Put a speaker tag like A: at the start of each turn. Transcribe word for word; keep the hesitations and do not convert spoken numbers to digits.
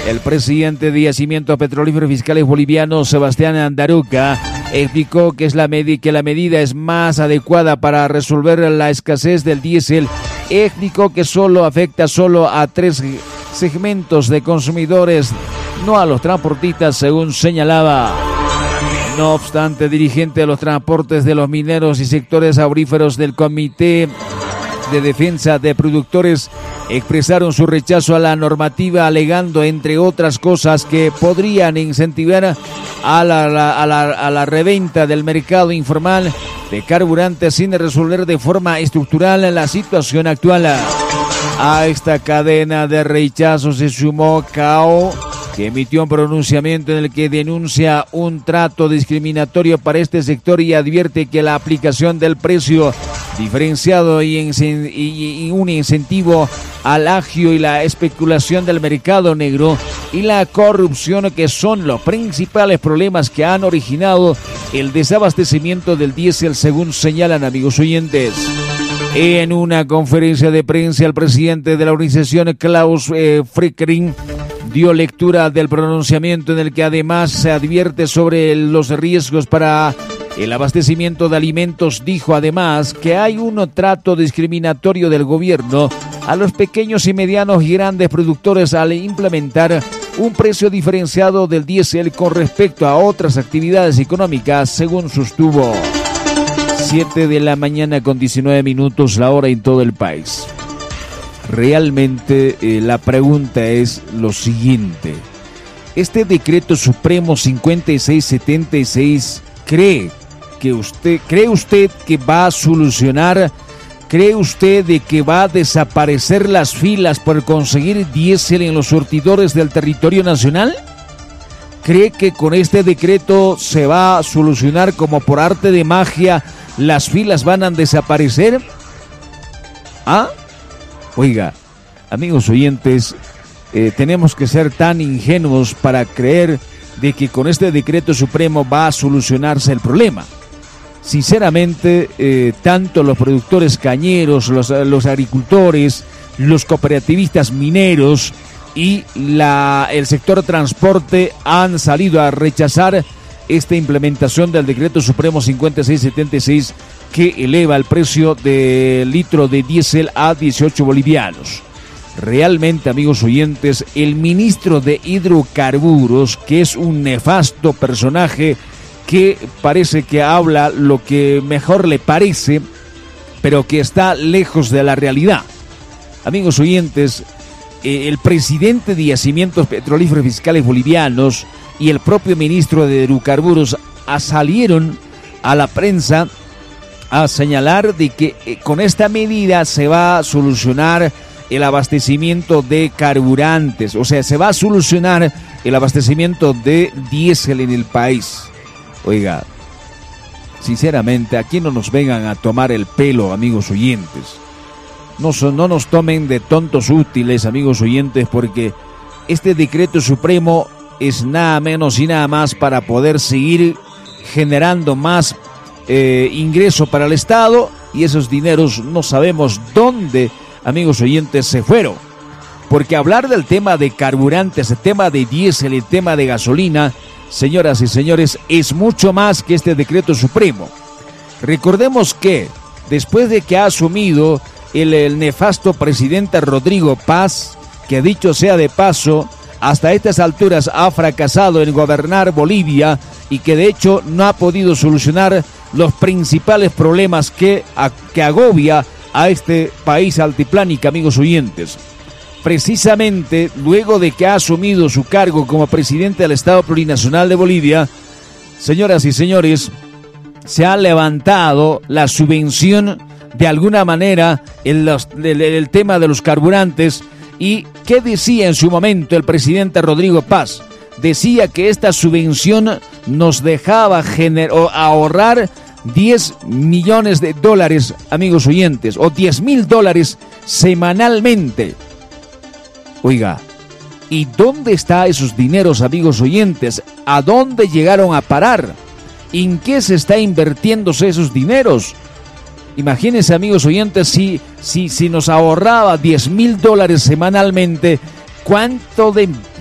A: El presidente de Yacimientos Petrolíferos Fiscales Bolivianos, Sebastián Andaruca, explicó que, es la med- que la medida es más adecuada para resolver la escasez del diésel. Explicó que solo afecta solo a tres segmentos de consumidores, no a los transportistas, según señalaba. No obstante, dirigente de los transportes de los mineros y sectores auríferos del Comité de Defensa de Productores expresaron su rechazo a la normativa, alegando, entre otras cosas, que podrían incentivar a la, la, a la, a la reventa del mercado informal de carburantes sin resolver de forma estructural la situación actual. A esta cadena de rechazo se sumó C A O, que emitió un pronunciamiento en el que denuncia un trato discriminatorio para este sector y advierte que la aplicación del precio diferenciado y, en, y, y un incentivo al agio y la especulación del mercado negro y la corrupción, que son los principales problemas que han originado el desabastecimiento del diésel, según señalan, amigos oyentes. En una conferencia de prensa, el presidente de la organización, Klaus eh, Frickring, dio lectura del pronunciamiento, en el que además se advierte sobre los riesgos para el abastecimiento de alimentos. Dijo además que hay un trato discriminatorio del gobierno a los pequeños y medianos y grandes productores al implementar un precio diferenciado del diésel con respecto a otras actividades económicas, según sostuvo. siete de la mañana con diecinueve minutos, la hora en todo el país. Realmente eh, la pregunta es lo siguiente: este decreto supremo cincuenta y seis setenta y seis, ¿cree que usted cree usted que va a solucionar? ¿Cree usted de que va a desaparecer las filas por conseguir diésel en los surtidores del territorio nacional? ¿Cree que con este decreto se va a solucionar como por arte de magia, las filas van a desaparecer? ¿Ah? Oiga, amigos oyentes, eh, tenemos que ser tan ingenuos para creer de que con este decreto supremo va a solucionarse el problema. Sinceramente, eh, tanto los productores cañeros, los, los agricultores, los cooperativistas mineros y la, el sector transporte han salido a rechazar esta implementación del decreto supremo cincuenta y seis setenta y seis, que eleva el precio del litro de diésel a dieciocho bolivianos. Realmente, amigos oyentes, el ministro de Hidrocarburos, que es un nefasto personaje que parece que habla lo que mejor le parece, pero que está lejos de la realidad. Amigos oyentes, eh, el presidente de Yacimientos Petrolíferos Fiscales Bolivianos y el propio ministro de Hidrocarburos a salieron a la prensa a señalar de que eh, con esta medida se va a solucionar el abastecimiento de carburantes, o sea, se va a solucionar el abastecimiento de diésel en el país. Oiga, sinceramente, aquí no nos vengan a tomar el pelo, amigos oyentes. No, son, no nos tomen de tontos útiles, amigos oyentes, porque este decreto supremo es nada menos y nada más para poder seguir generando más eh, ingreso para el Estado, y esos dineros no sabemos dónde, amigos oyentes, se fueron. Porque hablar del tema de carburantes, el tema de diésel, el tema de gasolina, señoras y señores, es mucho más que este decreto supremo. Recordemos que después de que ha asumido el, el nefasto presidente Rodrigo Paz, que dicho sea de paso, hasta estas alturas ha fracasado en gobernar Bolivia y que de hecho no ha podido solucionar los principales problemas que, a, que agobia a este país altiplánico, amigos oyentes. Precisamente luego de que ha asumido su cargo como presidente del Estado Plurinacional de Bolivia, señoras y señores, se ha levantado la subvención de alguna manera en los, el, el tema de los carburantes. ¿Y qué decía en su momento el presidente Rodrigo Paz? Decía que esta subvención nos dejaba gener- o ahorrar diez millones de dólares, amigos oyentes, o diez mil dólares semanalmente. Oiga, ¿y dónde están esos dineros, amigos oyentes? ¿A dónde llegaron a parar? ¿En qué se está invirtiendo esos dineros? Imagínense, amigos oyentes, si, si, si nos ahorraba diez mil dólares semanalmente, ¿cuánto de